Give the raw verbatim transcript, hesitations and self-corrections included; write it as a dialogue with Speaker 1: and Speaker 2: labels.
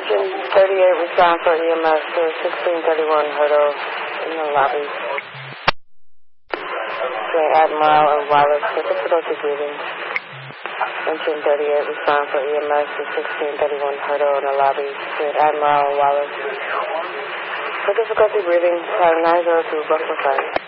Speaker 1: Engine thirty-eight, respond for E M S to sixteen thirty-one Hurdle in the lobby. Train Admiral and Wallace with difficulty breathing. Engine thirty-eight, respond for E M S to sixteen thirty-one Hurdle in the lobby. Train Admiral and Wallace with difficulty breathing, time nine zero two, Buffalo five.